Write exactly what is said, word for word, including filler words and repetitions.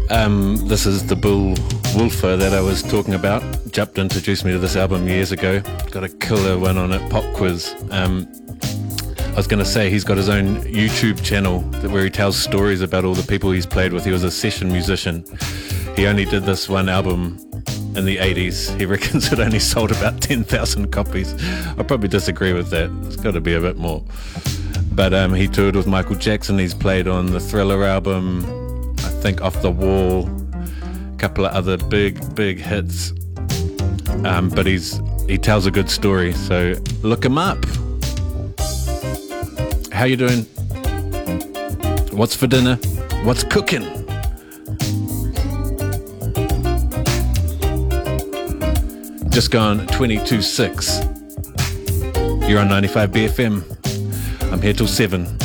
Um, this is the Bull Wolfer that I was talking about. Jupp introduced me to this album years ago. Got a killer one on it, Pop Quiz. Um, I was going to say he's got his own YouTube channel where he tells stories about all the people he's played with. He was a session musician. He only did this one album in the eighties. He reckons it only sold about ten thousand copies. I probably disagree with that. It's got to be a bit more. But um, he toured with Michael Jackson. He's played on the Thriller album, I think Off the Wall, a couple of other big, big hits. Um, but he's he tells a good story, so look him up. How you doing? What's for dinner? What's cooking? Just gone twenty-two six. You're on ninety-five B F M. I'm here till seven.